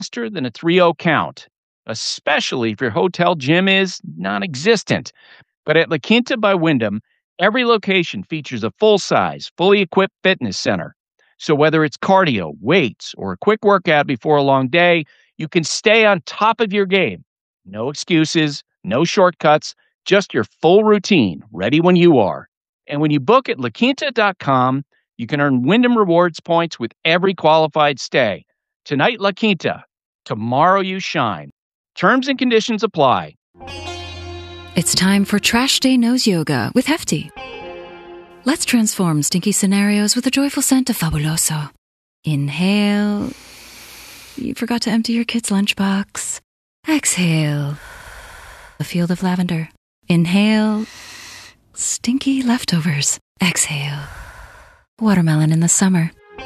faster than a 3-0 count, especially if your hotel gym is non-existent. But at La Quinta by Wyndham, every location features a full-size, fully equipped fitness center. So whether it's cardio, weights, or a quick workout before a long day, you can stay on top of your game. No excuses, no shortcuts, just your full routine, ready when you are. And when you book at LaQuinta.com, you can earn Wyndham Rewards points with every qualified stay. Tonight, La Quinta. Tomorrow, you shine. Terms and conditions apply. It's time for Trash Day Nose Yoga with Hefty. Let's transform stinky scenarios with a joyful scent of Fabuloso. Inhale. You forgot to empty your kid's lunchbox. Exhale. A field of lavender. Inhale. Stinky leftovers. Exhale. Watermelon in the summer.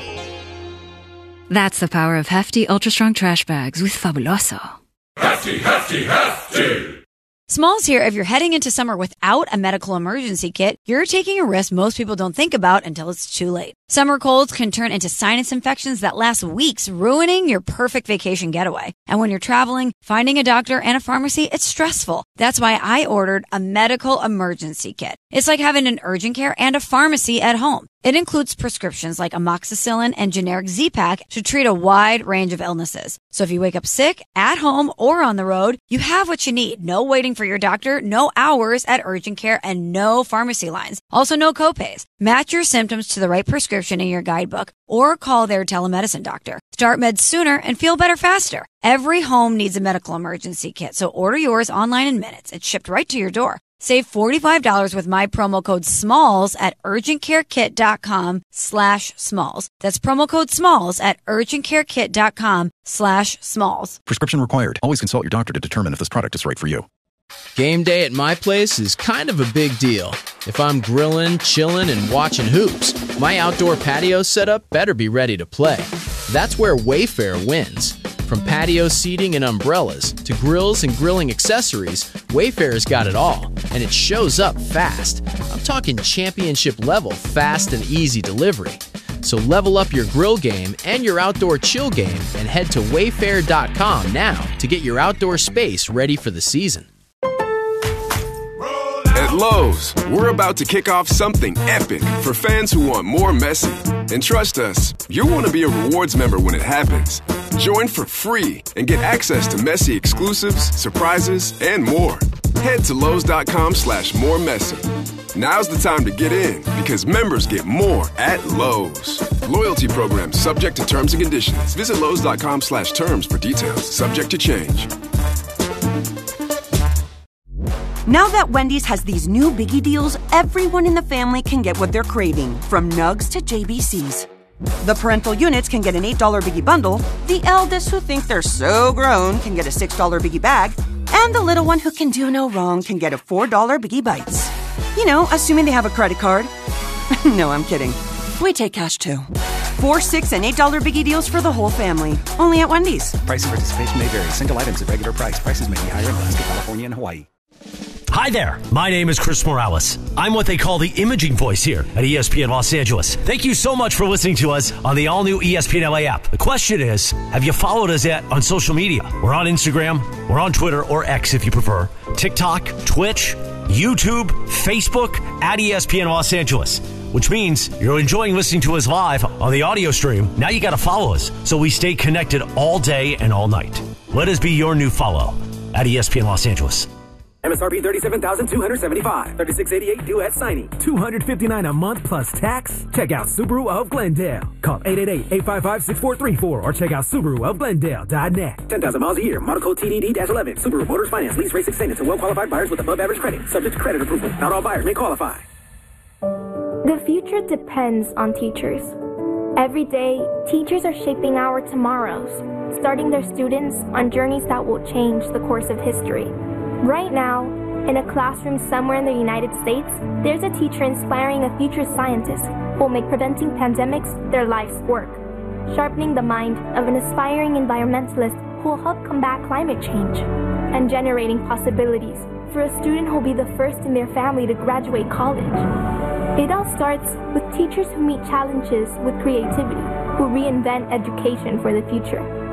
That's the power of Hefty Ultra Strong Trash Bags with Fabuloso. Hefty, hefty, hefty! Smalls here. If you're heading into summer without a medical emergency kit, you're taking a risk most people don't think about until it's too late. Summer colds can turn into sinus infections that last weeks, ruining your perfect vacation getaway. And when you're traveling, finding a doctor and a pharmacy, it's stressful. That's why I ordered a medical emergency kit. It's like having an urgent care and a pharmacy at home. It includes prescriptions like amoxicillin and generic Z-Pak to treat a wide range of illnesses. So if you wake up sick, at home, or on the road, you have what you need. No waiting for your doctor, no hours at urgent care, and no pharmacy lines. Also no copays. Match your symptoms to the right prescription in your guidebook or call their telemedicine doctor. Start meds sooner and feel better faster. Every home needs a medical emergency kit, so order yours online in minutes. It's shipped right to your door. Save $45 with my promo code SMALLS at urgentcarekit.com/smalls. That's promo code SMALLS at urgentcarekit.com/smalls. Prescription required. Always consult your doctor to determine if this product is right for you. Game day at my place is kind of a big deal. If I'm grilling, chilling, and watching hoops, my outdoor patio setup better be ready to play. That's where Wayfair wins. From patio seating and umbrellas to grills and grilling accessories, Wayfair's got it all, and it shows up fast. I'm talking championship level fast and easy delivery. So level up your grill game and your outdoor chill game and head to wayfair.com now to get your outdoor space ready for the season. At Lowe's, we're about to kick off something epic for fans who want more Messi. And trust us, you'll want to be a rewards member when it happens. Join for free and get access to Messi exclusives, surprises, and more. Head to Lowe's.com/moremessy. Now's the time to get in because members get more at Lowe's. Loyalty program subject to terms and conditions. Visit Lowe's.com/terms for details. Subject to change. Now that Wendy's has these new biggie deals, everyone in the family can get what they're craving, from nugs to JBCs. The parental units can get an $8 biggie bundle, the eldest who think they're so grown can get a $6 biggie bag, and the little one who can do no wrong can get a $4 biggie bites. You know, assuming they have a credit card. No, I'm kidding. We take cash too. 4, 6, and $8 biggie deals for the whole family. Only at Wendy's. Price and participation may vary. Single items at regular price. Prices may be higher in Alaska, California, and Hawaii. Hi there. My name is Chris Morales. I'm what they call the imaging voice here at ESPN Los Angeles. Thank you so much for listening to us on the all-new ESPN LA app. The question is, have you followed us yet on social media? We're on Instagram, we're on Twitter, or X if you prefer, TikTok, Twitch, YouTube, Facebook, at ESPN Los Angeles, which means you're enjoying listening to us live on the audio stream. Now you got to follow us so we stay connected all day and all night. Let us be your new follow at ESPN Los Angeles. MSRP $37,275. $36.88 due at signing. $259 a month plus tax? Check out Subaru of Glendale. Call 888-855-6434 or check out SubaruofGlendale.net. 10,000 miles a year. Model code TDD-11. Subaru Motors Finance. Lease rates extended to well-qualified buyers with above average credit. Subject to credit approval. Not all buyers may qualify. The future depends on teachers. Every day, teachers are shaping our tomorrows, starting their students on journeys that will change the course of history. Right now, in a classroom somewhere in the United States, there's a teacher inspiring a future scientist who will make preventing pandemics their life's work, sharpening the mind of an aspiring environmentalist who will help combat climate change, and generating possibilities for a student who will be the first in their family to graduate college. It all starts with teachers who meet challenges with creativity, who reinvent education for the future.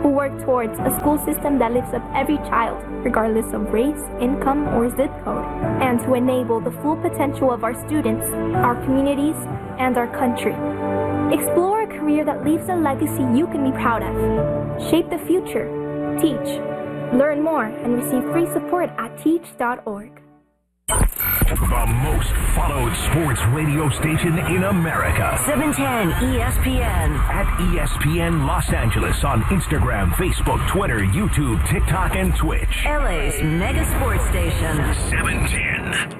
who work towards a school system that lifts up every child, regardless of race, income, or zip code, and to enable the full potential of our students, our communities, and our country. Explore a career that leaves a legacy you can be proud of. Shape the future. Teach. Learn more and receive free support at teach.org. The most followed sports radio station in America. 710 ESPN. At ESPN Los Angeles on Instagram, Facebook, Twitter, YouTube, TikTok, and Twitch. LA's mega sports station. 710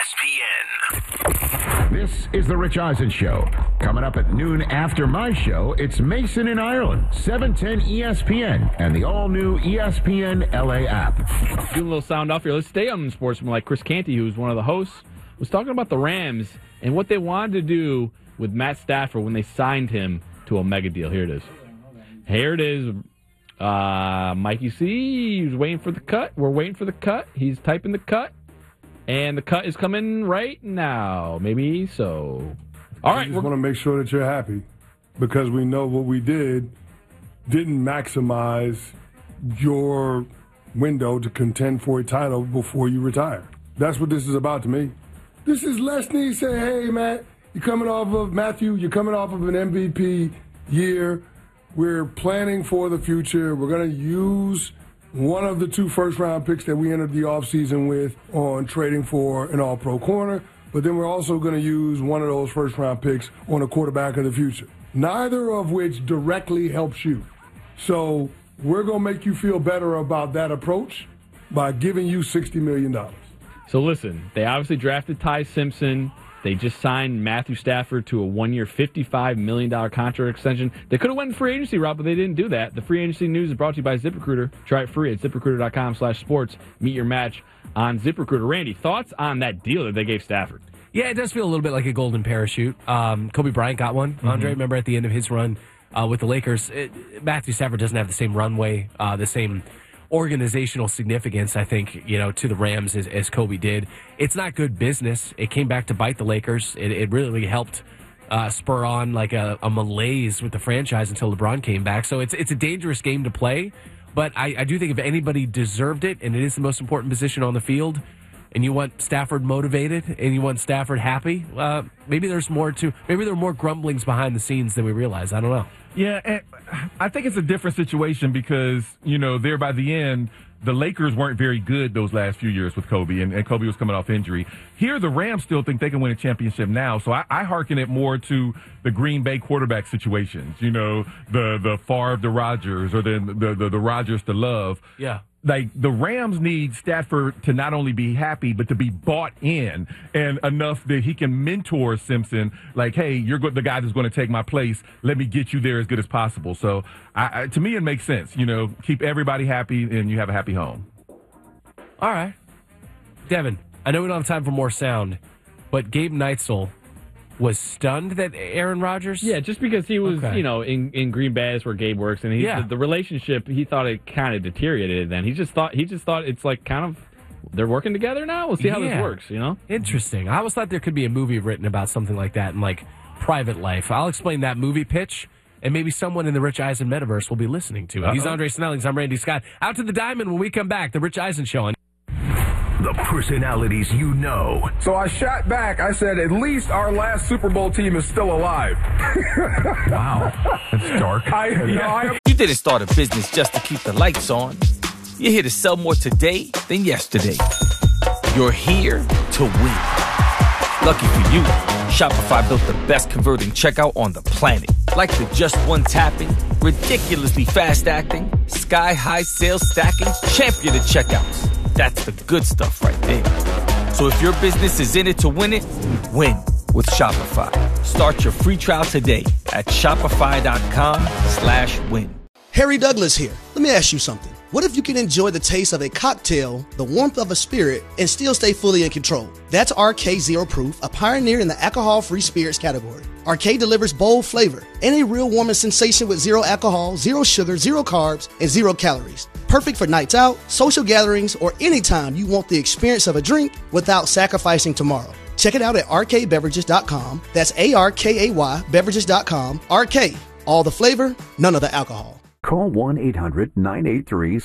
ESPN. This is The Rich Eisen Show. Coming up at noon after my show, it's Mason in Ireland, 710 ESPN, and the all-new ESPN LA app. Do a little sound off here. Let's stay on sportsman. Chris Canty, who's one of the hosts, was talking about the Rams and what they wanted to do with Matt Stafford when they signed him to a mega deal. Here it is. Here it is. Mikey C, he's waiting for the cut. We're waiting for the cut. He's typing the cut. And the cut is coming right now. Maybe so. All right. We just want to make sure that you're happy because we know what we didn't maximize your window to contend for a title before you retire. That's what this is about to me. This is Lesney saying, hey, man, you're coming off of an MVP year. We're planning for the future. We're going to use one of the 2 first-round picks that we entered the offseason with on trading for an all-pro corner, but then we're also going to use one of those first-round picks on a quarterback of the future, neither of which directly helps you. So we're going to make you feel better about that approach by giving you $60 million. So listen, they obviously drafted Ty Simpson. They just signed Matthew Stafford to a 1-year, $55 million contract extension. They could have went free agency route, but they didn't do that. The free agency news is brought to you by ZipRecruiter. Try it free at ZipRecruiter.com/sports. Meet your match on ZipRecruiter. Randy, thoughts on that deal that they gave Stafford? Yeah, it does feel a little bit like a golden parachute. Kobe Bryant got one. Andre, remember at the end of his run with the Lakers, Matthew Stafford doesn't have the same runway, the same organizational significance, I think, to the Rams as Kobe did. It's not good business. It came back to bite the Lakers. It really helped spur on like a malaise with the franchise until LeBron came back. So it's a dangerous game to play. But I do think if anybody deserved it, and it is the most important position on the field, and you want Stafford motivated and you want Stafford happy, maybe there are more grumblings behind the scenes than we realize. I don't know. Yeah, and I think it's a different situation because, there by the end, the Lakers weren't very good those last few years with Kobe, and Kobe was coming off injury. Here, the Rams still think they can win a championship now, so I hearken it more to the Green Bay quarterback situations, the Favre to Rodgers or the Rodgers to Love. Yeah. Like, the Rams need Stafford to not only be happy, but to be bought in and enough that he can mentor Simpson. Like, hey, you're the guy that's going to take my place. Let me get you there as good as possible. So, to me, it makes sense. Keep everybody happy and you have a happy home. All right. Devin, I know we don't have time for more sound, but Gabe Neitzel was stunned that Aaron Rodgers? Yeah, just because he was, in Green Bay, that's where Gabe works, and the relationship, he thought it kind of deteriorated then. He just thought it's like kind of, they're working together now? We'll see how this works, Interesting. I always thought there could be a movie written about something like that in, like, private life. I'll explain that movie pitch, and maybe someone in the Rich Eisen metaverse will be listening to it. He's Andre Snellings. I'm Randy Scott. Out to the diamond when we come back. The Rich Eisen Show on The personalities you know. So I shot back. I said, at least our last Super Bowl team is still alive. Wow. That's dark. You didn't start a business just to keep the lights on. You're here to sell more today than yesterday. You're here to win. Lucky for you, Shopify built the best converting checkout on the planet. Like the just one tapping, ridiculously fast acting, sky-high sales stacking, champion of checkouts. That's the good stuff right there. So if your business is in it to win it, win with Shopify. Start your free trial today at shopify.com/win. Harry Douglas here. Let me ask you something. What if you can enjoy the taste of a cocktail, the warmth of a spirit, and still stay fully in control? That's RK Zero Proof, a pioneer in the alcohol-free spirits category. RK delivers bold flavor and a real warming sensation with zero alcohol, zero sugar, zero carbs, and 0 calories. Perfect for nights out, social gatherings, or anytime you want the experience of a drink without sacrificing tomorrow. Check it out at rkbeverages.com. That's ARKAY beverages.com. RK, all the flavor, none of the alcohol. Call 1-800-983